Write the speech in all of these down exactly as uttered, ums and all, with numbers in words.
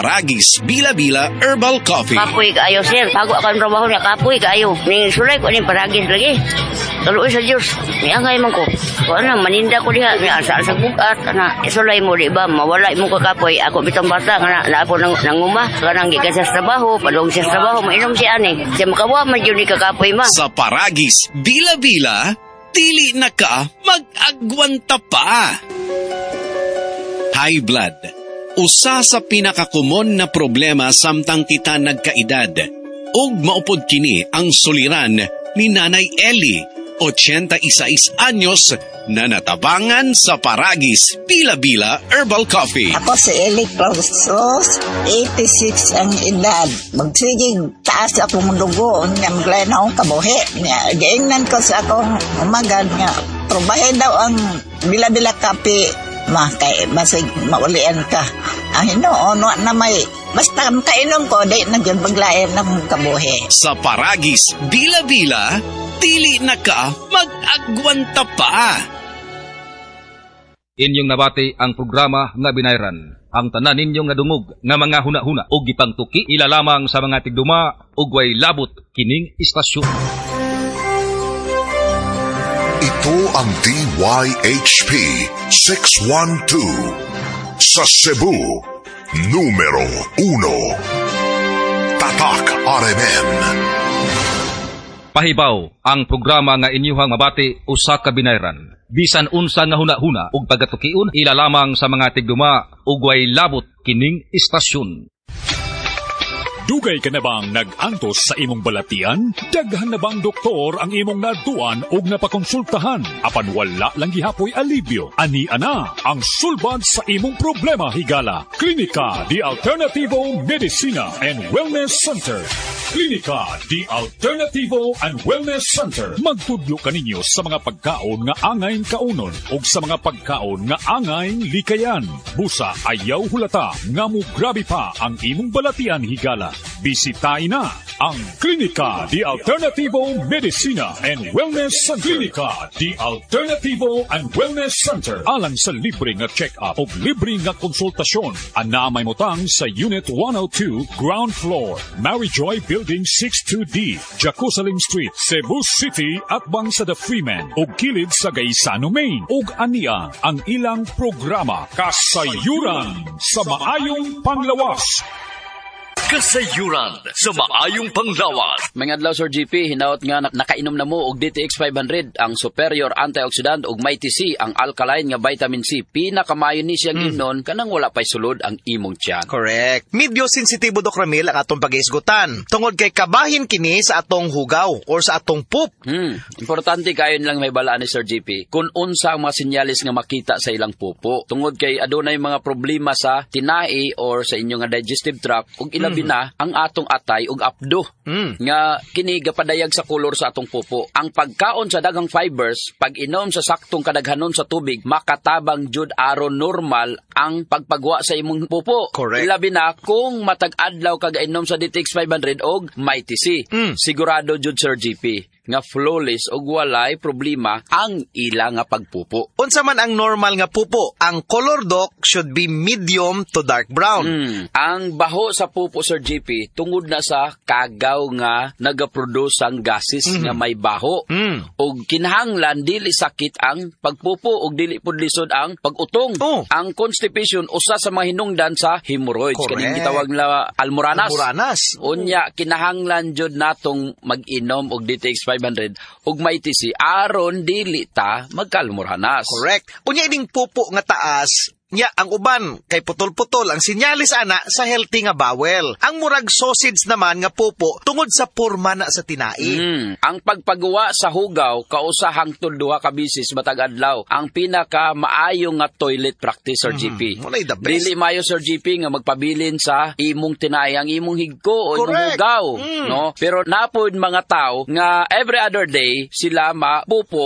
Paragis Bila-Bila Herbal Coffee. Kapoy kaayo, sir. Bago ako ang trabaho niya, kapoy kaayo. Ning sulay ko ning Paragis lagi. Tuloy sa Diyos. Niangay man ko. Kung ano, maninda ko diha. Ni asa sa bugat. Ana, isulay mo di ba? Mawala mo ko kapoy. Ako bitang bata. Nga na ako nang, nanguma. Kanang gikan sa trabaho. Padong sa trabaho. Mainom si ani. Siya makawa man yun ni kakapoy ma. Sa Paragis Bila-Bila, dili na ka mag-agwanta pa. High blood. Usa sa pinakakumon na problema samtang kita nagkaedad. Ug maupod kini ang suliran ni Nanay Ellie, eighty-six anyos, na natabangan sa Paragis Bila-Bila Herbal Coffee. Ako si Ellie Clausos, eighty-six ang edad. Magsigig taas akong dugo, nga maglayan akong kabuhi. Gaingnan ko sa akong umagan nga, trubahe daw ang Bila-Bila Coffee. Ma, kay basig maulian ka. Ang hinoon, na may, basta kainom ko, di na yun paglayan ng kabuhi. Sa Paragis Bila-Bila, dili na ka mag-agwanta pa. Inyong nabati ang programa nga binayran. Ang tanan ninyong nga dungog nga mga huna-huna o gipangtuki ilalamang sa mga tigduma ug way labot kining istasyon. Ito ang D Y H P six one two sa Cebu, numero uno. Tatak R M N. Pahibaw ang programa nga inyuhang mabati usa ka binayran. Bisan unsa nga huna-huna ug pagatukion ilalamang sa mga tigduma ug way labot kining istasyon. Dugay ka na bang nag-antos sa imong balatian? Daghan na bang doktor ang imong naduan o napakonsultahan? Apan wala lang gihapoy alibyo. Ani ana ang sulbad sa imong problema higala. Klinika Di Alternativo Medicina and Wellness Center. Klinika Di Alternativo and Wellness Center. Magtudlo kaninyo sa mga pagkaon nga angay kaunon o sa mga pagkaon nga angay likayan. Busa ayaw hulata nga mo grabe pa ang imong balatian higala. Bisitahin na ang Klinika Di Alternativo Medicina and Wellness Center. Klinika Di Alternativo and Wellness Center. Alang sa libre nga check-up o libre nga konsultasyon. Anamay mo tang sa Unit one oh two, Ground Floor, Maryjoy Building sixty-two D, Jacusaling Street, Cebu City at bang sa The Freeman o kilid sa Gaisano, Maine. Ug ania ang ilang programa Kasayuran sa Maayong Panglawas. Kasayuran sa maayong panglawas. Mga adlaw, Sir G P, hinaot nga nakainom na mo og D T X five hundred, ang superior antioxidant ug Mighty C, ang alkaline nga vitamin C. Pinakamayo ni siyang mm. imnon kanang wala pay sulod ang imong tiyan. Correct. Medyo sensitibo, Doc Ramil, ang atong pag-iisgutan. Tungod kay kabahin kini sa atong hugaw or sa atong poop. Hmm. Importante kayo lang may balaan ni Sir G P kung unsa ang mga sinyalis nga makita sa ilang pupo. Tungod kay adunay mga problema sa tinai or sa inyong digestive tract ug ilang mm. na ang atong atay ug apdo mm. nga kini gapadayag sa kolor sa atong pupo. Ang pagkaon sa daghang fibers, pag inom sa saktong kadaghanon sa tubig, makatabang jud aron normal ang pagpagwa sa imong pupo. Correct. Labi na kung matag adlaw kag inom sa D T X five hundred og Mighty C. Mm. Sigurado jud, Sir G P, nga flawless og walay problema ang ila nga pagpupo. Unsa man ang normal nga pupo? Ang color, Doc, should be medium to dark brown. Mm. Ang baho sa pupo, Sir G P, tungod na sa kagaw nga nagaproduce ang gases mm. nga may baho. Mm. Og kinahanglan dili sakit ang pagpupo og dili pud lisod ang pag-utong. Oh. Ang constipation usa sa mga hinungdan sa hemorrhoids, kaning gitawag na almoranas. Almoranas. Unya kinahanglan jud natong mag-inom og D T X five hundred ug Mighty C aron dili ta magkalmorhanas. Correct. Unya ining pupo nga taas, nya ang uban kay putol-putol ang sinyalis ana sa healthy nga bowel. Ang murag sausage naman nga pupo tungod sa porma na sa tinai. Mm. Ang pagpagawa sa hugaw kausa hangtod duha ka bisis matag adlaw ang pinaka maayo nga toilet practice, Sir mm. G P. Walay the best. Dili maayo, Sir G P, nga magpabilin sa imong tinai ang imong higko o imong hugaw, mm. no? Pero napod mga tao nga every other day sila mapupo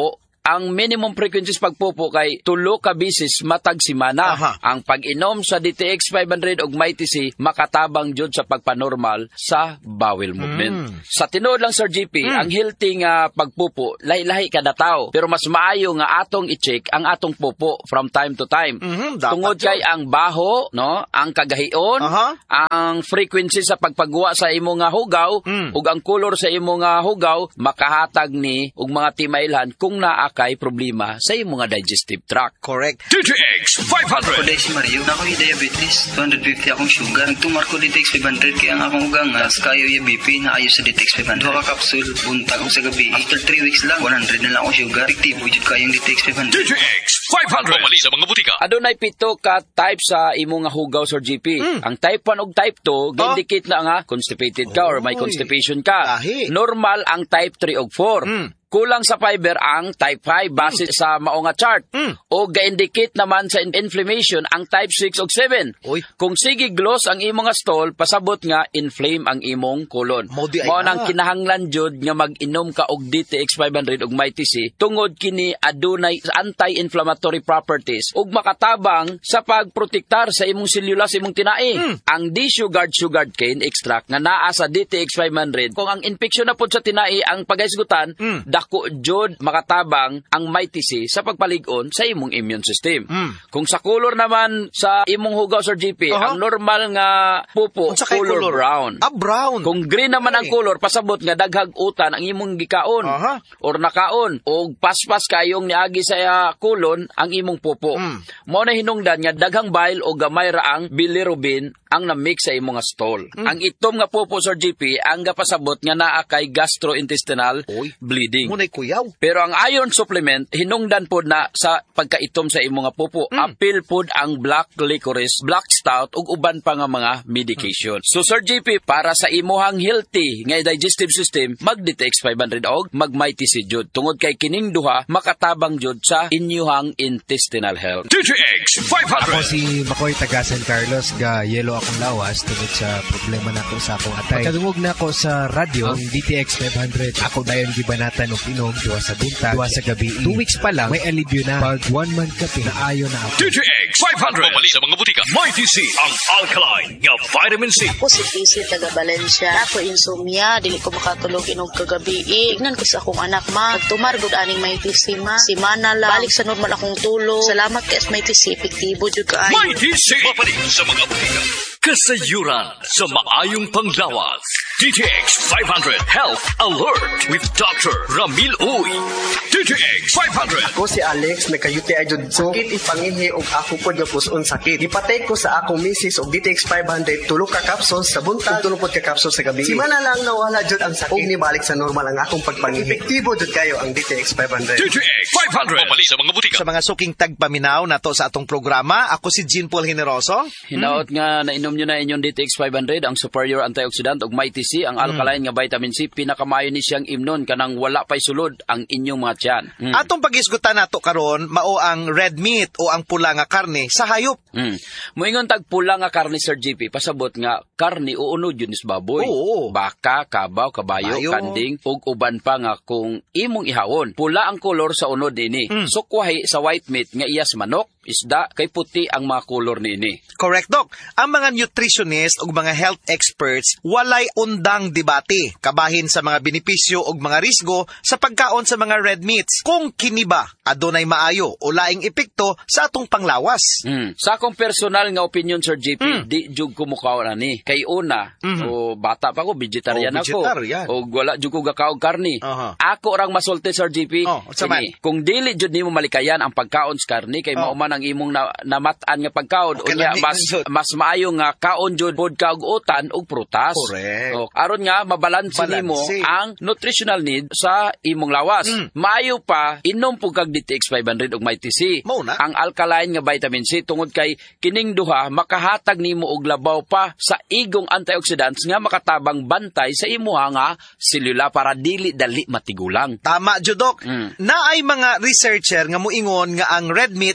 ang minimum frequency sa pagpupo kay tulo ka bisis matag simana. Aha. Ang pag-inom sa D T X five hundred ug Mighty C makatabang jud sa pagpanormal sa bowel movement. Mm. Sa tinuod lang Sir G P, Mm. ang healthy nga pagpupo lahi-lahi kada tawo, pero mas maayo nga atong i-check ang atong pupo from time to time. Mhm, dapat Tungod yun. kay ang baho, no, ang kagahion, Aha. ang frequency sa pagpagwa sa imo nga hugaw Mm. ug ang color sa imo nga hugaw makahatag ni og mga timailhan kung naa kay problema sa imo nga digestive tract. Correct. D T X five Ako hundred. dahil si Mario, na ako'y diabetes, two hundred fifty akong sugar. Nagtumar ko D T X five hundred, kaya ang akong ugang nga, kayo yung B P na ayos sa D T X five hundred. Dua ka kapsul, buntag ko sa gabi. After three weeks lang, one hundred na lang akong sugar. Efektibo yun kayong D T X five D hundred. T X five hundred. Pamali sa mga butika. Adunay pito ka type sa imo nga hugaw Sir G P. Mm. Ang type one ug type two gi-indicate na nga constipated ka or may Oy. constipation ka. Lahi. Normal ang type three ug four. Mm. Kulang sa fiber ang type five base sa mao nga chart. Mm. O ga-indicate naman sa in- inflammation ang type six ug seven. Uy. Kung sige gloss ang imong nga stool, pasabot nga inflame ang imong colon. Mo di ay Mao nang na. kinahanglan jud nga mag-inom ka og D T X five hundred ug Mighty C tungod kini adunay anti-inflammatory properties ug makatabang sa pagprotektar sa imong selula sa imong tinai. Mm. Ang desugared sugared cane extract nga naa sa D T X five hundred kung ang infeksyon na pud sa tinai ang pagaisgutan, Mm. dako jud makatabang ang Mighty C sa pagpalig-on sa imong immune system. Mm. Kung sa color naman sa imong hugaw Sir G P, Aha. ang normal nga pupo Unsa kay color, brown. Ah, brown. Kung green naman ang Okay. color, pasabot nga daghag utan ang imong gikaon Aha. or nakaon o paspas kayong niagi sa uh, kulon ang imong pupo. Mm. Mao na hinungdan nga daghang bile o gamay ra ang bilirubin ang na-mix sa imong nga stool. Mm. Ang itom nga pupo Sir G P ang gapasabot nga naa kay gastrointestinal Oy. bleeding. Muna'y kuyaw. Pero ang iron supplement, hinungdan po na sa pagkaitom sa imong nga pupo. Mm. Apil po ang black licorice, black stout, ug uban pa nga mga medication. So Sir G P, para sa imuhang healthy nga digestive system, mag-D T X five hundred og mag-Mighty C jud. Tungod kay kining duha, makatabang jud sa inyuhang intestinal health. D T X five Ako hundred. si Makoy taga San Carlos, ga yelo akong lawas tungod sa problema nako sa akong atay. Pagkadungog na ako sa radyo, ang D T X five hundred, ako dayon gibanatan og inom duwa sa buntag, duwa sa gabi. Two weeks pa lang, may alibyo na. Pag one month kape, naayo na ako. D T X five hundred. Pamali sa mga butika. Mighty C, ang alkaline nga vitamin C. Ako si Casey taga Valencia. Ako insomnia, dili ko makatulog inog kagabi. Ignan ko sa akong anak ma. Nagtumar gud aning Mighty C ma. Simana lang. Balik sa normal akong tulog. Salamat kay Mighty C, epektibo jud kaayo. Mighty C. Mapalik sa mga butika. Kasayuran sa maayong panglawas. D T X five hundred Health Alert with Doctor Ramil Uy. D T X five hundred. Ako si Alex, nagkayuti ajud sakit ipanginhi og ako pod nga puson sakit. Gipatay ko sa akong misis og D T X five hundred tulo ka capsules sa buntag, tulo pod ka capsules sa gabi. Simana lang nawala jud ang sakit. Og nibalik sa normal ang akong pagpanginhi. Epektibo jud kayo ang D T X five hundred. D T X five hundred. Pamali sa mga butika. Sa mga suking tagpaminaw na to sa atong programa, ako si Jean Paul Generoso. Hinaot nga nainom nyo na inyong D T X five hundred, ang superior antioxidant ug Mighty C, ang alkaline nga vitamin C, pinakamayo ni siyang imnon kanang wala pay sulod ang inyong mga tiyan. Mm. Atong pag-isgutan nato karon mao ang red meat o ang pula nga karne sa hayop. Mm. Moingon tag pula nga karne Sir G P, pasabot nga karne uunod yun is baboy. Oo. Baka, kabaw, kabayo, Kabayo. kanding, ug uban pa nga kung imong ihawon. Pula ang kolor sa unod ini. Mm. Sukwahi sa white meat nga iyas manok, isda, kay puti ang mga kolor niini. Correct, Doc. Ang mga nutritionist o mga health experts walay undang debate kabahin sa mga benepisyo o mga risgo sa pagkaon sa mga red meats. Kung kini ba adunay maayo o laing epekto sa atong panglawas. Mm. Sa akong personal nga opinion Sir G P, Mm. di jud ko mukaon ani. Kay una, Mhm. o bata pa ko, vegetarian Oh, ako. vegetarian. O wala jud ko gakaog karni. Aha. Ako rang masulti Sir G P. Oh, unsa man? Kini, kung dili jud nimo malikayan ang pagkaon sa karni kay Oh. mao man ang imong na, namatan nga pagkaon, Okay, unya lami, mas jud. mas maayo nga kaon jud pod ka og utan ug prutas. Correct. O, aron nga mabalanse nimo Balanse. ang nutritional need sa imong lawas. Mm. Maayo pa inom pug kag D T X five hundred ug Mighty C. Mao na. Ang alkaline nga vitamin C tungod kay kining duha makahatag nimo og labaw pa sa igong antioxidants nga makatabang bantay sa imuha nga selula para dili dali matigulang. Tama, Judok. Mm. Naay mga researcher nga muingon nga ang red meat adunay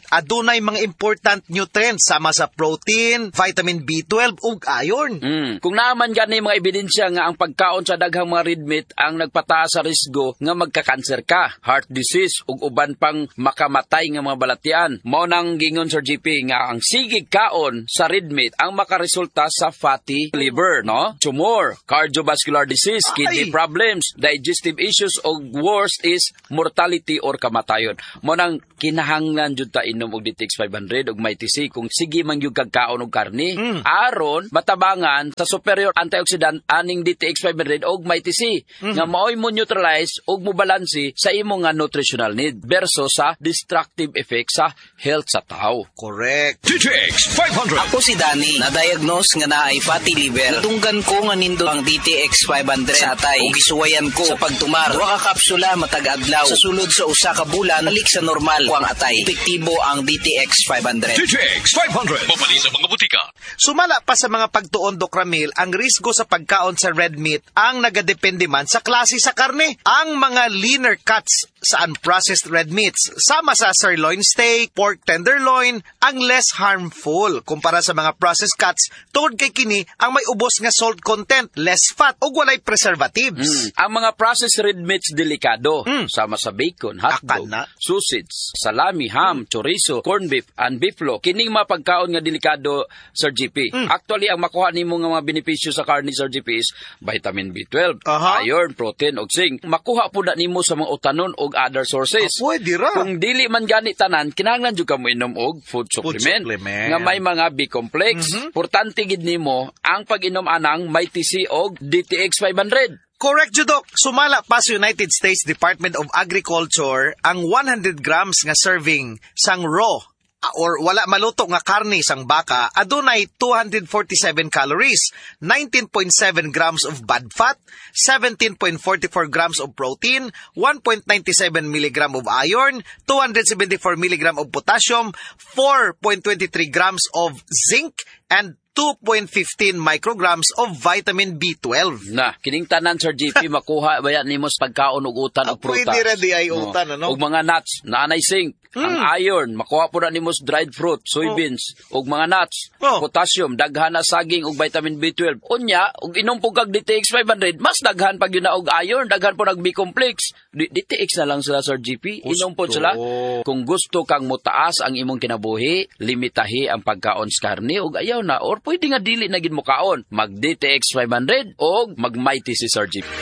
adunay mga important nutrients sama sa protein, vitamin B twelve ug iron. Mm. Kung naaman gani mga ebidensya nga ang pagkaon sa daghang mga red meat ang nagpataas sa risgo nga magka-cancer ka, heart disease ug uban pang makamatay nga mga balatian. Mao nang gingon Sir G P nga ang sigig kaon sa red meat ang makaresulta sa fatty liver, no? Tumor, cardiovascular disease, kidney problems, digestive issues ug worst is mortality or kamatayon. Mao nang kinahanglan jud ta inom og D T X five hundred ug may T C kung sige man gyud kag kaon og karne. Mm. Aron matabangan sa superior antioxidant aning D T X five hundred og may T C mm. nga maoy mo neutralize ug mo balanse sa imo nga nutritional need versus sa destructive effect sa health sa tao. Correct. D T X five hundred. Ako si Danny, na-diagnose nga naay fatty liver. Natunggan ko nga nindo ang D T X five hundred sa atay ug gisuwayan ko sa pagtumar. Duha ka kapsula matag adlaw. Sa sulod sa usa ka bulan balik sa normal ko ang atay. Epektibo ang D T X five hundred. D T X five hundred. Mabali sa mga butika. Sumala pa sa mga pagtuon, Doc Ramil, ang risgo sa pagkaon sa red meat ang nagadepende man sa klase sa karne. Ang mga leaner cuts sa unprocessed red meats, sama sa sirloin steak, pork tenderloin, ang less harmful kumpara sa mga processed cuts tungod kay kini ang may ubos nga salt content, less fat ug walay preservatives. Mm. Ang mga processed red meats delikado, mm. sama sa bacon, hotdog, sausage, salami, ham, chorizo, corned beef, and beeflo. Kining mga pagkaon nga delikado, Sir G P. Mm. Actually, ang makuha nimo nga mga benepisyo sa karne, Sir G P, is vitamin B twelve, uh-huh. iron, protein, ug zinc. Makuha po na nimo sa mga utanon ug other sources. Oh, pwede ra. Kung dili man gani tanan, kinahanglan jud ka mo inom og food supplement, food supplement nga may mga B-complex. Mm-hmm. Importante gid nimo ang pag-inom anang may T C og D T X five hundred. Correct, Judok. Sumala pa sa United States Department of Agriculture ang one hundred grams nga serving sang raw or wala maluto nga karne sang baka adunay two hundred forty-seven calories, nineteen point seven grams of bad fat, seventeen point four four grams of protein, one point nine seven milligram of iron, two hundred seventy-four milligram of potassium, four point two three grams of zinc, and two point one five micrograms of vitamin B twelve. Na, kining tanan, Sir G P, makuha bayan nimo sa pagkaon og utan og prutas. Pwede ra di ay utan, ano? Og mga nuts, naanay zinc, mm. ang iron, makuha po na nimo sa dried fruit, soybeans, oh. og mga nuts, oh. potassium, daghan na saging og vitamin B twelve. Unya, og inom po kag D T X five hundred, mas daghan pag yun na og iron, daghan po nag B-complex. D T X na lang sila, Sir G P. Inom po sila. Kung gusto kang mutaas ang imong kinabuhi, limitahi ang pagkaon sa karne og ayaw na or pwede nga dili na gid mo kaon, mag D T X five hundred o mag Mighty si Sir G P.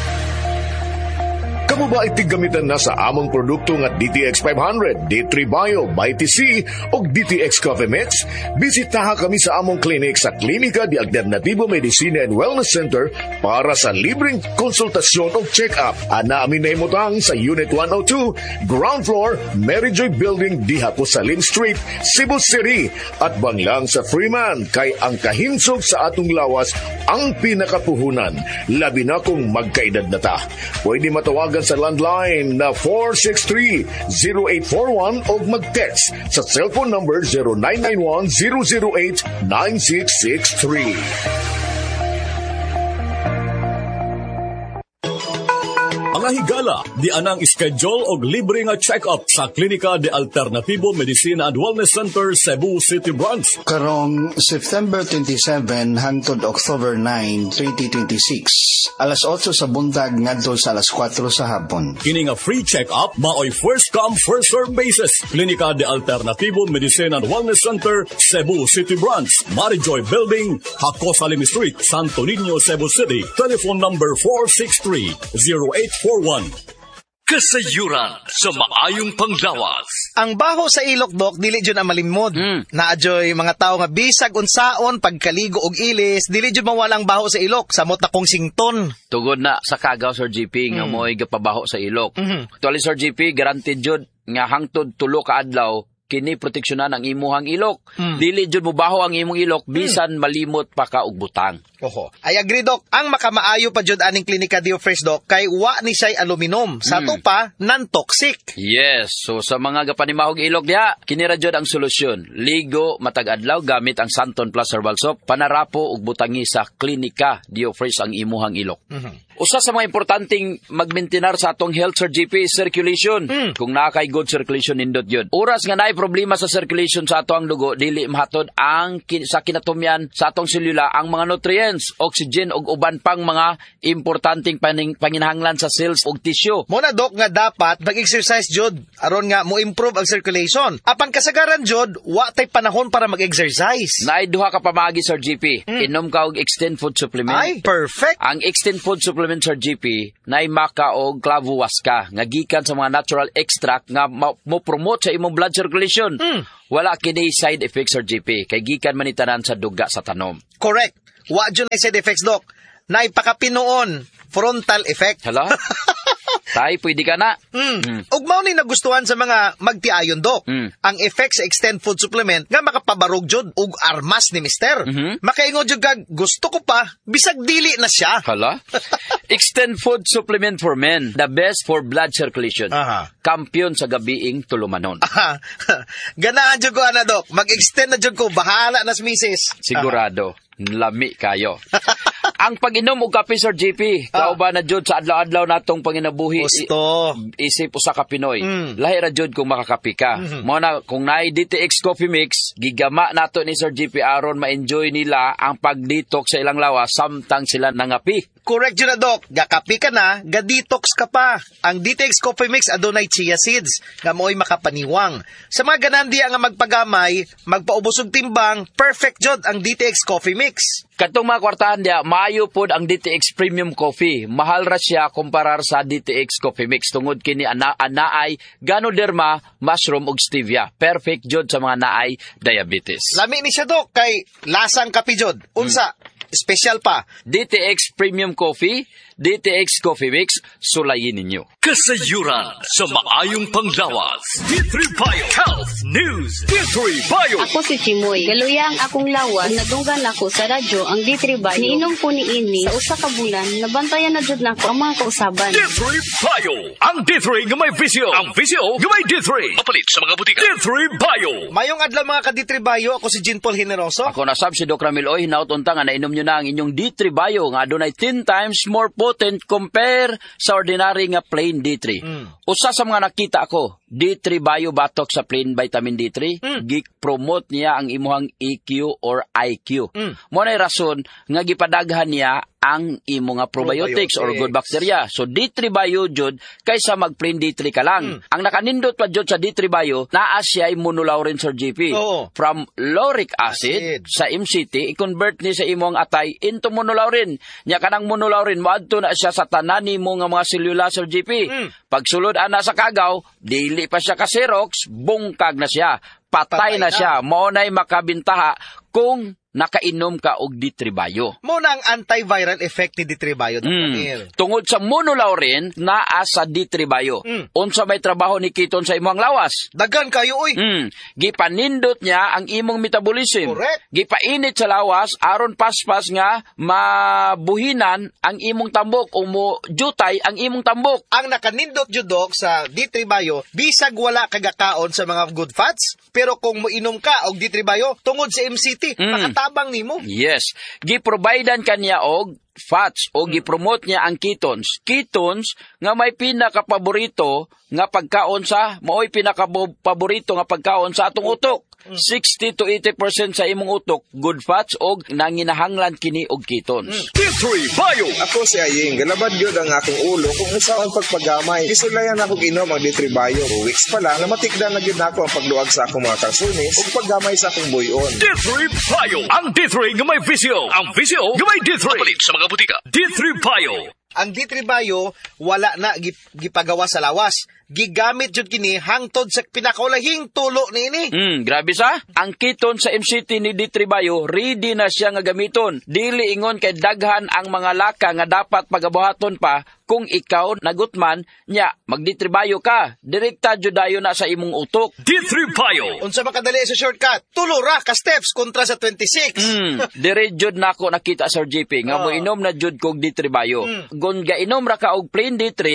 Kamu ba itigamitan na sa among produkto nga D T X five hundred, D three Bio, Mighty C o D T X Coffee Mix? Bisitaha kami sa among clinic sa Klinika de Alternativo Medicina and Wellness Center para sa libreng konsultasyon o check-up. Ana amin na imutang sa Unit one oh two, Ground Floor, Mary Joy Building, Diha Cosalin Street, Cebu City. At banglang sa Freeman, kay ang kahinsog sa atong lawas ang pinakapuhunan. Labi na kung magkaedad na ta. Pwede matawagan sa landline na four six three, zero eight four one o mag-text sa cellphone number zero nine nine one, zero zero eight, nine six six three. Mga higala, di anang schedule og libre nga check-up sa Klinika de Alternativo Medicina and Wellness Center, Cebu City Branch. Karong September twenty-seven hangtod October nine, twenty twenty-six. Alas otso sa buntag ngadto sa alas kwatro sa hapon. Kini nga free check-up maoy first come first serve basis. Klinika de Alternativo Medicina and Wellness Center, Cebu City Branch, Marijoy Building, Hacosalim Street, Santo Niño, Cebu City. Telephone number four six three, zero eight four one. Kasayuran sa maayong panglawas. Ang baho sa ilok, Dok, dili jud ang malimod. Mm. Naadyoy mga tao nga bisag unsaon pagkaligo og ilis, dili jud mawala ang baho sa ilok, samot na kong sington. Tugod na sa kagaw, Sir G P, nga mm. mo'y gapabaho sa ilok. Mm-hmm. Actually, Sir G P, guaranteed jud nga hangtod tulo ka adlaw kini proteksyonan ang imuhang ilok. Mm. Dili jud mo baho ang imong ilok bisan mm. malimot pa ka og butang. Oho. Ay agree, Dok. Ang makamaayo pa jud aning Klinika Diofresh, Dok, kay wa ni say aluminum. Sa mm. to pa non-toxic. Yes. So sa mga gapanimahog ilok diha, kini ra jud ang solusyon. Ligo matag adlaw gamit ang Santon Plus Herbal Soap. Panarapo og butangi sa Klinika Diofresh ang imuhang ilok. Mm-hmm. Usa sa mga importanteng magmaintenar sa atong health, Sir G P, circulation. Mm. Kung nakay good circulation nindot yun. Oras nga naay problema sa circulation sa ato ang dugo, dili mahatod ang kin- sa kinatumyan sa atong selula ang mga nutrients, oxygen ug uban pang mga importanteng paning, panginahanglan sa cells ug tissue. Muna dok nga dapat mag-exercise jud aron nga mo improve ang circulation. Apan kasagaran jud wa tay panahon para mag-exercise. Naay duha ka pamaagi, Sir G P. Mm. Inom ka og extend food supplement. Ay, perfect. Ang extend food supplement, Sir G P, naay maka og clavuasca nga gikan sa mga natural extract nga ma- mo promote sa imong blood circulation. Mm. Wala kini side effects, Sir G P, kay gikan man itanan sa duga sa tanom. Correct. Wa jud na side effects dok. Naay pakapinoon frontal effect. Hala? Tay, pwede ka na. Mm. Mm. Ug mao ni nagustuhan sa mga magtiayon dok. Mm. Ang effect sa extend food supplement nga makapabarog jud og armas ni mister. Mm-hmm. Makaingon jud kag gusto ko pa bisag dili na siya. Hala? Extend food supplement for men, the best for blood circulation. Aha. Kampiyon sa gabiing tulumanon. Aha. Ganahan jud ko ana dok. Mag-extend na jud ko, bahala na si misis. Sigurado. Aha. Lami kayo. Ang pag-inom og kape, Sir G P, Ah. kauban na jud sa adlaw-adlaw natong panginabuhi. Gusto. I- isip usa ka Pinoy. Mm. Lahi ra jud kung makakapi ka. Mhm. Mo na kung naay D T X Coffee Mix, gigama nato ni Sir G P aron ma-enjoy nila ang pag-detox sa ilang lawas samtang sila nangapi. Correct yun na, Dok. Gakapi ka na, ga-detox ka pa. Ang D T X Coffee Mix adunay chia seeds, nga mo'y makapaniwang. Sa mga ganandiya nga magpagamay, magpaubos og timbang, perfect jud ang D T X Coffee Mix. Katong mga kwartahan dia, maayo pod ang D T X Premium Coffee. Mahal ra siya kumparar sa D T X Coffee Mix. Tungod kini ana anaay Ganoderma, mushroom ug stevia. Perfect jud sa mga naay diabetes. Lami ni siya, Dok, kay lasang kapi jud. Unsa? Hmm. Special pa. D T X Premium Coffee, D T X Coffee Mix, sulayin ninyo. Kasayuran sa maayong panglawas. D three Bio Health News. D three Bio. Ako si Chimoy. Galuyang akong lawas, nadunggan ako sa radyo ang D three Bio. Niinom ko ni ini sa usa ka bulan, nabantayan na jud nako ang mga kausaban. D three Bio. Ang D three nga may visyo. Ang visyo nga may D three. Mapalit sa mga butika. D three Bio. Mayong adlaw mga ka-D three Bio, ako si Jean Paul Generoso. Ako na sab si Doc Ramil Oy, hinaut unta nga nainom nyo na ang inyong D three Bio nga adunay ten times more potent compare sa ordinary nga plain D three. Mm. Usa sa mga nakita ako, D three Bio batok sa plain vitamin D three, mm. gi-promote niya ang imuhang E Q or I Q. Mm. Mo na rason nga gipadaghan niya ang imo nga probiotics, probiotics or good bacteria. So D three Bio jud kaysa mag plain D three ka lang. Mm. Ang nakanindot pa jud sa D three Bio, naa siya immunolaurin, Sir G P. Oo. From lauric acid, acid sa M C T, i-convert ni sa imong atay into monolaurin. Nya kanang monolaurin moadto na siya sa tanan nimo nga mga selula, Sir G P. Mm. Pagsulod ana sa kagaw, dili pa siya ka Xerox, bungkag na siya. Patay, Patay na, na siya. Mao nay makabintaha kung nakainom ka og D three Bio. Mo na ang antiviral effect ni D three Bio. Mm. Tungod sa monolaurin, naa sa D three Bio. Mm. Unsa may trabaho ni kiton sa imong lawas? Dagan kayo, uy. Mm. Gipanindot niya ang imong metabolism. Correct. Gipainit sa lawas, aron paspas nga mabuhinan ang imong tambok o mo jutay ang imong tambok. Ang nakanindot judok sa D three Bio, bisag wala kagakaon sa mga good fats, pero kung moinom ka og D three Bio, tungod sa M C T, mm. tabang nimo. Yes. Giprovidean kaniya og fats o gipromote niya ang ketones. Ketones nga may pinaka-paborito nga pagkaon sa, mao'y pinaka-paborito nga pagkaon sa atong utok. sixty to eighty percent sa imong utok, good fats o nanginahanglan kini og ketones. D three Bio. Ako si Aying, galabad yun ang aking ulo kung isa ang pagpagamay. Isulayan ako inom ang D three Bio. Two weeks pa lang, namatikdan na yun ako ang pagluag sa akong mga kalsunis o paggamay sa akong buyon. D three Bio. Ang D three nga may visyo. Ang visyo nga may D three. Mapalit sa mga butika. D three Bio. Ang D three Bio, wala na gipagawa sa lawas. Gigamit jud kini hangtod sa pinakaulahing tulo niini. Hmm, grabe sa. Ang keton sa M C T ni D three Bio, ready na siya nga gamiton. Dili ingon kay daghan ang mga laka nga dapat pagabuhaton pa kung ikaw nagutman nya mag D three Bio ka. Direkta jud dayon na sa imong utok. D three Bio. Unsa makadali sa shortcut? Tulo ra ka steps kontra sa twenty-six. Hmm, dire jud nako nakita Sir J P nga oh. Moinom na jud kog D three Bio. Hmm. Gon gainom ra ka og plain D three,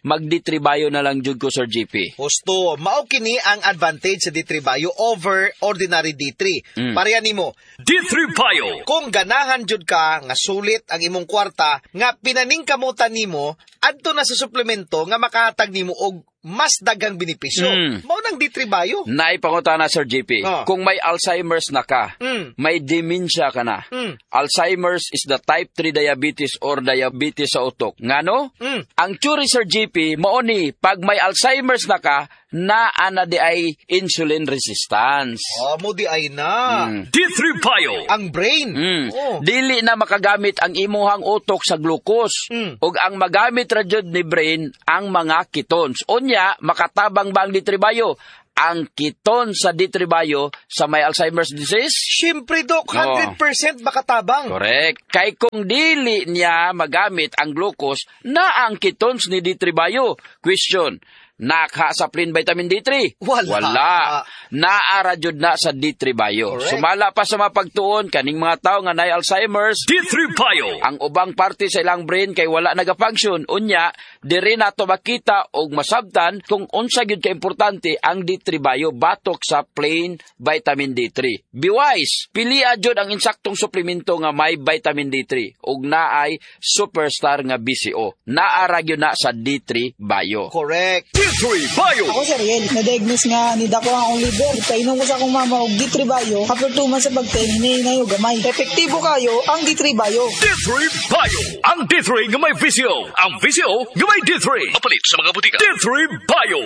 mag-D three Bio na lang jud ko, Sir G P. Husto, mao kini ang advantage sa D three Bio over ordinary D three. Mm. Pareha nimo, D three Bio. kung ganahan jud ka nga sulit ang imong kwarta nga pinaningkamutan nimo adto na sa suplemento nga makahatag nimo og mas daghang benepisyo. Mm. Mao nang D three Bio. Naipangutana, Sir G P. Oh. Kung may Alzheimer's na ka, Mm. may dementia ka na. Mm. Alzheimer's is the type three diabetes or diabetes sa utok. Ngano? Mm. Ang theory, Sir G P, mao ni pag may Alzheimer's na ka, naa na di ay insulin resistance. Oh, mo di ay na. Mm. D three Bio. Ang brain. Mm. Oh. Dili na makagamit ang imuhang utok sa glucose. Mm. Ug ang magamit ra jud ni brain ang mga ketones. Unya, makatabang ba ang D three Bio? Ang keton sa D three Bio sa may Alzheimer's disease? Siyempre, Dok, one hundred percent makatabang. Correct. Kay kung dili niya magamit ang glucose na ang ketones ni D three Bio. Question, naka-supplement vitamin D three? Wala. Wala. Naara jud na sa D three Bio. Correct. Sumala pa sa mapagtuon kaning mga tawo nga nay Alzheimer's, D three Bio. ang ubang parte sa ilang brain kay wala nagafunction. Unya, diri nato makita og masabtan kung unsa gyud ka importante ang D three Bio batok sa plain vitamin D three. Be wise, pilia jud ang insaktong suplemento nga may vitamin D three ug naay superstar nga B C O. Naara gyud na sa D three Bio. Correct. D three Bio. Ako, Sir Riel, na-diagnose nga ni dako ang akong liver. Painom ko sa akong mama og D three Bio. After two months sa pagtahinay na yung gamay. Epektibo kayo ang D three Bio. D three Bio. Ang D three nga may V C O. Ang V C O nga may D three. Mapalit sa mga butika. D three Bio.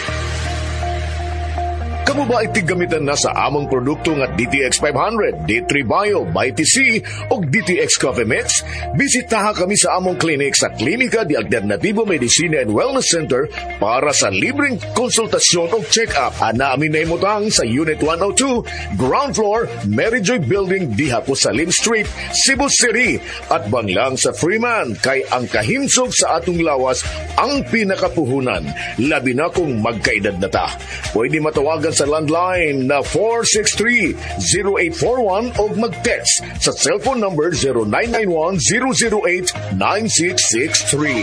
Kamu ba itigamitan na sa among produkto nga D T X five hundred, D three Bio, by T C o D T X Coffee Mix? Bisitaha kami sa among clinic sa Klinika de Alternativo Medicina and Wellness Center para sa libreng konsultasyon o check-up. Ana amin na imutang sa Unit one oh two, Ground Floor, Mary Joy Building, diha po sa Lim Street, Cebu City. At banglang sa Freeman, kay ang kahimsog sa atong lawas ang pinakapuhunan. Labi na kung magkaedad na ta. Pwede matawagan sa landline na four six three, zero eight four one o mag-text sa cellphone number zero nine nine one, zero zero eight, nine six six three.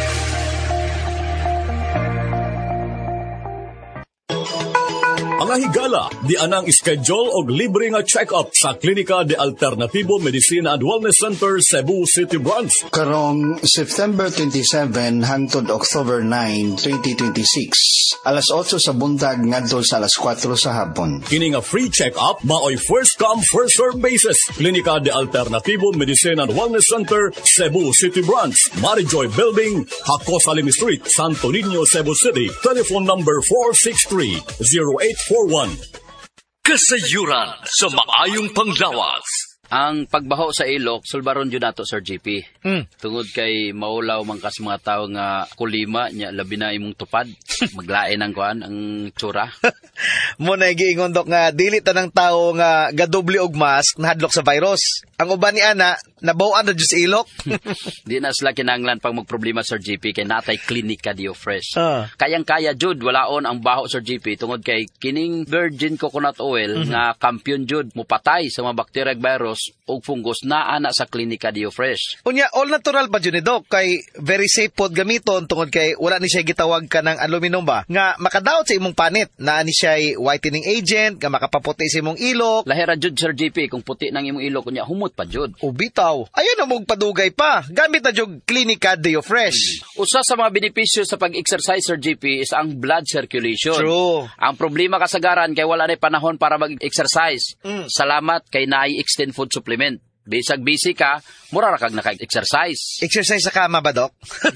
Mga higala, di anang schedule og libre nga check-up sa Klinika de Alternativo Medicina and Wellness Center, Cebu City Branch. Karong September twenty-seven hangtod October nine, twenty twenty-six. Alas otso sa buntag ngadto sa alas kwatro sa hapon. Kini nga free check-up maoy first come first serve basis. Klinika de Alternativo Medicina and Wellness Center, Cebu City Branch, Marijoy Building, Hakos Alim Street, Santo Niño, Cebu City. Telephone number four six three, zero eight four one. Kasayuran sa maayong panglawas. Ang pagbaho sa ilok, sulbaron yun nato, Sir G P. Mm. Tungod kay maulaw man kas mga tao nga kulima, nya labi na imong tupad. Maglain ang kuan, ang tsura. Muna giingon, Dok, nga dili tanang tao nga gadoble og mask nahadlok sa virus. Ang uban ni ana, nabawaan na sa ilok. Di na sila kinanglan pag magproblema, Sir G P, kay natay Klinika Dio Fresh. Ah. Kayang-kaya jud, walaon ang baho, Sir G P, tungod kay kining virgin coconut oil Mhm. nga kampiyon jud mupatay sa mga bacteria virus o fungus na ana sa Klinika Dio Fresh. Unya, all natural pa dyan ni Doc, kay very safe pod gamiton tungod kay wala ni siya gitawag ka ng aluminum ba, nga makadaot sa imong panit, na ni siya whitening agent, nga makapaputi sa imong ilok. Lahira jud, Sir G P, kung puti ng imong ilok, kunya humot pa jud. Ubitaw, ayun na mong padugay pa, gamit na jud Klinika Dio Fresh. Usa sa mga benepisyo sa pag-exercise, Sir G P, is ang blood circulation. True. Ang problema kasagaran kay wala na panahon para mag-exercise. Mm. Salamat kay naay extend food supplement. Bisag busy ka, mura ra kag naka-exercise. Exercise sa kama ba, Doc?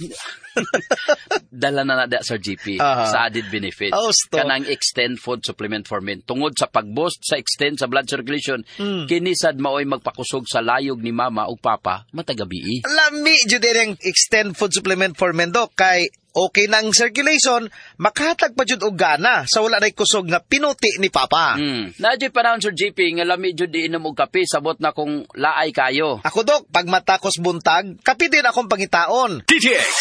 Dala na na da, Sir G P, Aha. sa added benefit. Oh, stop. Kanang extend food supplement for men. Tungod sa pag-boost sa extend sa blood circulation, Mm. kinisad maoy magpakusog sa layog ni mama ug papa matagabi. Lami jud din ang extend food supplement for men, Doc, kay okay na ang circulation, makahatag pa jud og gana sa wala nay kusog nga pinuti ni Papa. Mm. Nadyo panahon, Sir G P, nga lami jud di inom og kape, sabot na kung laay kayo. Ako, Doc, pag matakos buntag, kape din akong pangitaon. D T X Coffee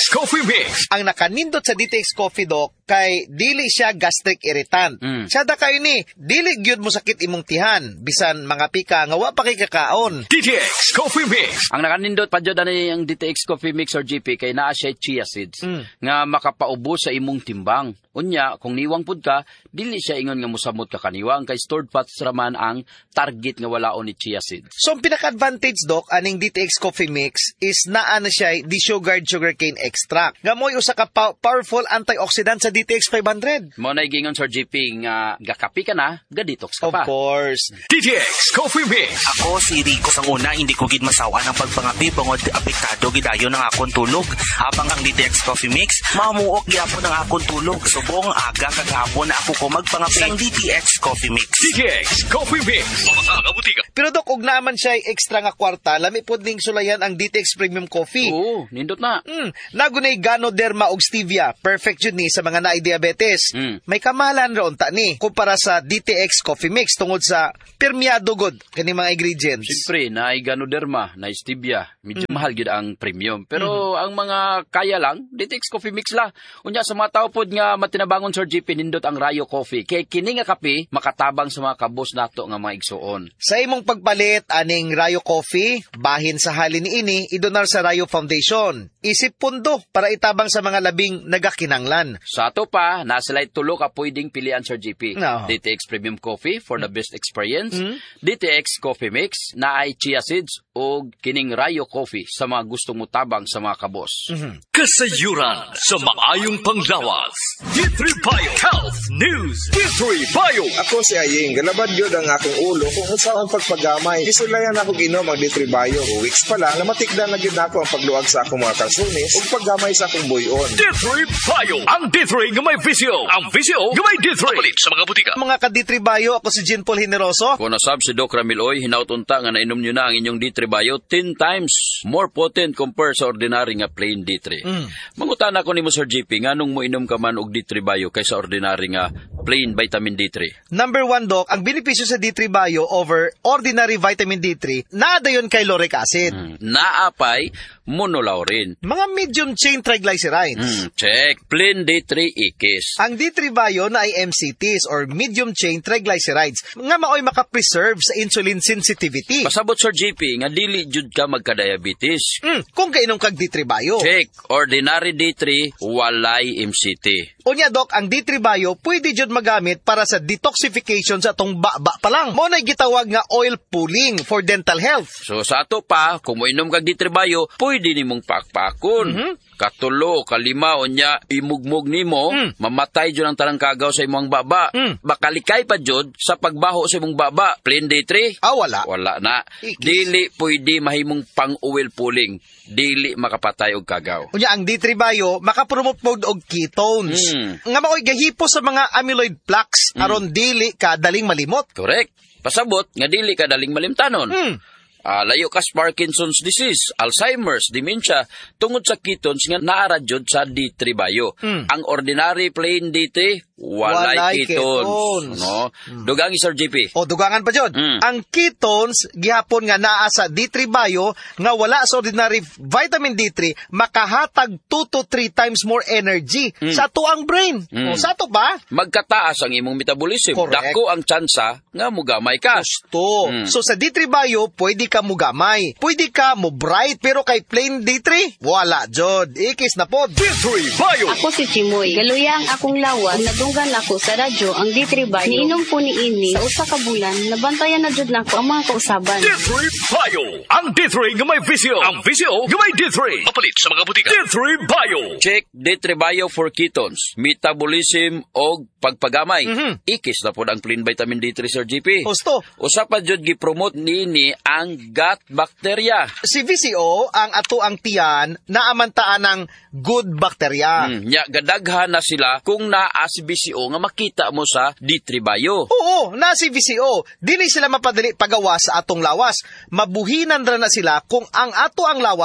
Mix. Ang nakanindot sa D T X Coffee, Doc, kay dili siya gastric irritant. Mm. Siya da kayo ni, dili gyud mo sakit imong tihan, bisan mga pika nga wa pa kay kakaon. D T X Coffee Mix. Ang nakanindot pa dyan ani ang D T X Coffee Mix or G P kay naa siya chia seeds Mm. nga makapaubo sa imong timbang. Unya, kung niwang pud ka, dili siya ingon nga musamot ka kaniwang kay stored fats raman ang target nga walaon ni chia seeds. So, ang pinaka-advantage, Doc, aning D T X Coffee Mix is naa na siya desugared sugarcane extract. Nga mo'y usa ka pa- powerful antioxidant sa D T X five hundred. Mo na gingon Sir G P nga gakapi ka na, ga-detox ka Of pa. course. D T X Coffee Mix. Ako si Rico sang una, hindi ko gid masawa ng pagpangapi bangod apektado gidayon ng akong tulog. Habang ang D T X Coffee Mix, mamuok gyapon ang akong tulog. Subong aga kagahapon na ako ko magpangapi ang D T X Coffee Mix. D T X Coffee Mix. Mga kabutika. Pero Doc, ug naman siya extra nga kwarta, lami pod ning sulayan ang D T X Premium Coffee. Oo, nindot na. Mm, nagunay Ganoderma ug Stevia, perfect yun ni sa mga naay diabetes. Mm. May kamahalan ron ta ni kumpara sa D T X Coffee Mix tungod sa permeado god kani mga ingredients. Siyempre, na Ganoderma, na Stevia, medyo mm. mahal gyud ang premium. Pero mm. ang mga kaya lang, D T X Coffee Mix la. Unya sa mga tao pod nga matinabangon Sir G P nindot ang Rayo Coffee. Kay kini nga kape makatabang sa mga kabos nato nga mga igsuon. Sa imong pagpalit aning Rayo Coffee, bahin sa halin niini idonar sa Rayo Foundation. Isip pundo para itabang sa mga labing nagakinanglan. Sa ato pa, nasilay tulo ka pwedeng pilian Sir G P. No. D T X Premium Coffee for the best experience, Mm. D T X Coffee Mix na ay chia seeds o kining Rayo Coffee sa mga gustong mutabang sa mga kabos. Mm-hmm. Kasayuran sa maayong panglawas. D three Bio Health News. D three Bio. Ako si Aying, galabad yun ang akong ulo kung saan pagpagamay. Isulayan ako ginom ang D three Bio. Two weeks pa lang, namatikdan na gid ako ang pagluwag sa akong mga kalsunis ug paggamay sa akong buyon. D three Bio. Ang D three nga may visio. Ang visio nga may D three. Palit sa mga butika. Mga ka-D three Bio, ako si Jean Paul Generoso. Kung nasab si Doc Ramil Oy, hinautunta nga nainom nyo na ang inyong D three Bio ten times more potent compare sa ordinary nga plain D three. Mm. Mangutan ako ni mo Sir G P, nga nung mo inom ka man og D three Bio kaysa ordinary nga plain vitamin D three. Number one, Doc, ang benepisyo sa D three Bio over ordinary vitamin D three, naada yun kay lauric acid. Mm. Naapay, monolaurin. Mga medium chain triglycerides. Mm, check. Plain D three ikis. Ang D three Bio na ay M C Ts or medium chain triglycerides nga maoy makapreserve sa insulin sensitivity. Pasabot Sir G P, nga dili jud ka magka-diabetes. Mm, kung kainom kag D three Bio. Check. Ordinary D three, walay M C T. Unya, Doc, ang D three Bio pwede jud magamit para sa detoxification sa atong baba pa lang. Mo na gitawag nga oil pulling for dental health. So sa ato pa, kung moinom kag D three Bio, pwede nimong pakpakon. Mm-hmm. Katulo, kalima, unya, imugmog nimo, Mm. mamatay jud ang tarang kagaw sa imong baba. Mm. Bakalikay pa jud sa pagbaho sa imong baba. Plain D three? Ah, wala. Wala na. Ikis. Dili pwede mahimong pang-oil pulling. Dili makapatay og kagaw. Unya, ang D three Bio makapromote mode og ketones. Mm. Nga maoy gahipo sa mga amyloid plaques aron dili ka daling malimot. Correct. Pasabot, nga dili ka daling malimtanon. Mm. Ah, layo kas Parkinson's disease, Alzheimer's, dementia, tungod sa ketones nga naara jud sa D three Bio. Mm. Ang ordinary plain D three, walay, Walay ketones. ketones. No? Dugang Sir G P. O dugangan pa jud. Mm. Ang ketones gihapon nga naa sa D three Bio nga wala sa ordinary vitamin D three makahatag two to three times more energy Mm. sa ato ang brain. Mm. O sa ato ba? Magkataas ang imong metabolism. Correct. Dako ang tsansa nga mugamay ka. Gusto. Mm. So sa D three Bio, pwede ka mo gamay. Pwede ka mo bright, pero kay plain D three, wala jod. Ikis na pod. D three Bio. Ako si Chimoy. Galuya ang akong lawas. Nadunggan ako sa radyo ang D three Bio. Niinom po ni ini sa usa ka bulan. Nabantayan na jud nako ang mga kausaban. D three Bio. Ang D three nga may visio. Ang visio nga may D three. Mapalit sa mga butika. D three Bio. Check D three Bio for ketones, metabolism og pagpagamay. Mhm. Ikis na pod ang plain vitamin D three Sir G P. Gusto. Usa pa jud gi-promote niini ang gut bacteria. Si V C O, ang ato ang tiyan, naamantaan ng good bacteria. Hmm, nya gadaghan na sila kung naa si V C O nga makita mo sa D three Bio. Oo, na si V C O. Dili sila mapadali pagawas sa atong lawas. Mabuhinan ra na sila kung ang ato ang lawas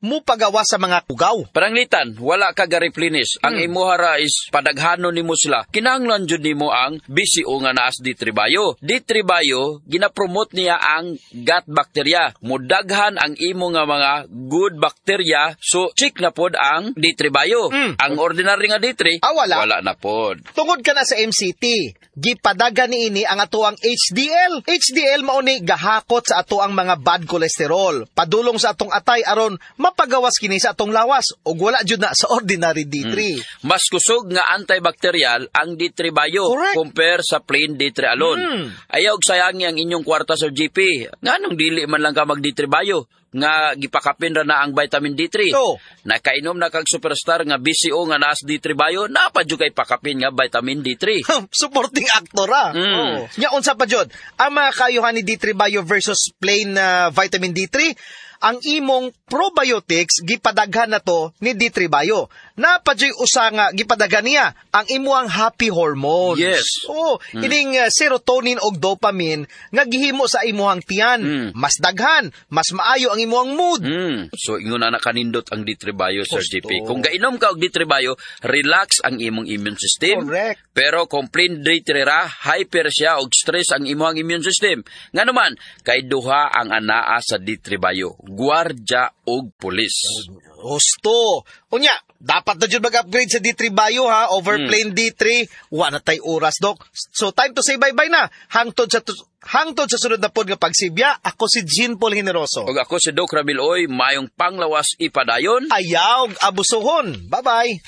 mo pagawa sa mga kugaw. Pananglitan, wala ka ga-replenish. Ang Hmm. imuhara is padaghanon nimo sila. Kinahanglan jud nimo ang B C O nga naas D three Bio. D three Bio gina-promote niya ang gut bacteria. Mudaghan ang imo nga mga good bacteria. So check na pod ang D three Bio. Hmm. Ang ordinary nga D three, Ah, wala. wala na pod. Tungod ka na sa M C T, gipadaga niini ang atoang H D L. H D L mao ni gahakot sa atoang mga bad cholesterol. Padulong sa atong atay aron mapagawas kini sa atong lawas ug wala jud na sa ordinary D three. Hmm. Mas kusog nga antibacterial ang D three Bio compare sa plain D three alone. Hmm. Ayaw sayangi ang inyong kwarta Sir G P. Nganong dili man lang ka mag D three Bio? Nga gipakapin ra na ang vitamin D three. So, nakainom na kag superstar nga B C O nga naas D three Bio, napa jud kay pakapin nga vitamin D three. Supporting actor ah. Mm. Oh. Nya unsa pa jud? Ang mga kayuhan ni D three Bio versus plain uh, vitamin D three, ang imong probiotics gipadaghan na to ni D three Bio. Napadyoy usa nga gipadaghan niya ang imuang happy hormones. Yes. Oh, Mm. ining uh, serotonin og dopamine nga gihimo sa imuhang tiyan. Mm. Mas daghan, mas maayo ang imuhang mood. Mm. So ingon na nakanindot ang D three Bio Sir G P. Gusto. Kung gainom ka og D three Bio, relax ang imong immune system. Correct. Pero kung plain D three ra, hyper siya og stress ang imong immune system. Nga naman, kay duha ang anaa sa D three Bio, gwardya og pulis. Gusto. Unya, dapat na dyan mag-upgrade sa D three Bio ha, over Hmm. plain D three. Wala tay oras, Dok. So, time to say bye-bye na. Hangtod sa, hangtod sa sunod na pod nga pagsibya, ako si Jean Paul Generoso. Og ako si Doc Ramil Oy, mayong panglawas ipadayon. Ayaw, abusuhon. Bye-bye.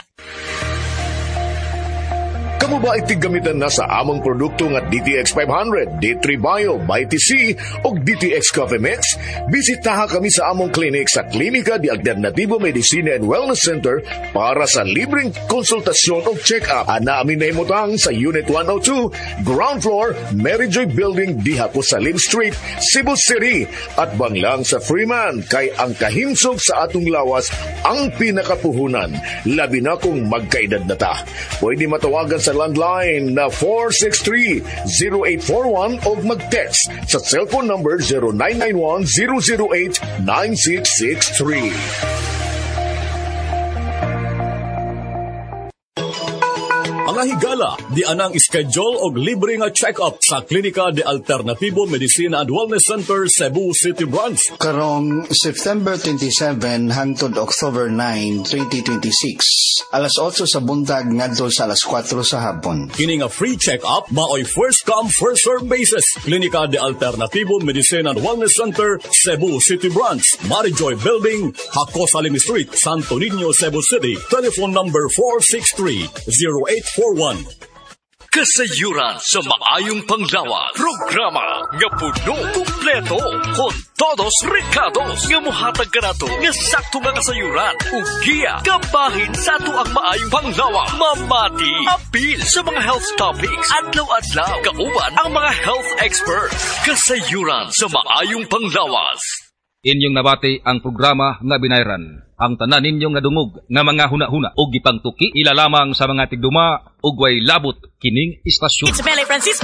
Kamu ba itigamitan na sa among produkto nga D T X five hundred, D three Bio, by T C o D T X Coffee Mix? Bisitaha kami sa among clinic sa Klinika de Alternativo Medicina and Wellness Center para sa libreng konsultasyon o check-up. Ana amin na himutang sa Unit one oh two, Ground Floor, Mary Joy Building, Diha po sa Lim Street, Cebu City. At banglang sa Freeman, kay ang kahimsog sa atong lawas ang pinakapuhunan. Labi na kung magkaedad na ta. Pwede matawagan sa landline na four six three, zero eight four one o mag-text sa cellphone number zero nine nine one, zero zero eight, nine six six three. Mga higala, di anang schedule og libre nga check-up sa Klinika de Alternativo Medicina and Wellness Center, Cebu City Branch. Karong September twenty-seven hangtod October nine, twenty twenty-six. Alas otso sa buntag ngadto sa alas kwatro sa hapon. Kini nga free check-up maoy first come first serve basis. Klinika de Alternativo Medicina and Wellness Center, Cebu City Branch, Marijoy Building, Hakos Alim Street, Santo Niño, Cebu City. Telephone number four six three, zero eight four one. Kasayuran sa maayong panglawas. Programa nga puno kumpleto kon todos recados nga mohatag kanato nga sakto nga kasayuran ug giya kabahin sa ato ang maayong panglawas. Mamati apil sa mga health topics adlaw-adlaw kauban ang mga health experts. Kasayuran sa maayong panglawas. Inyong nabati ang programa nga binayran. Ang tanan ninyong nga dungog nga mga huna-huna o gipangtuki ila lamang sa mga tigduma ug way labot kining istasyon. It's Mele Francisco.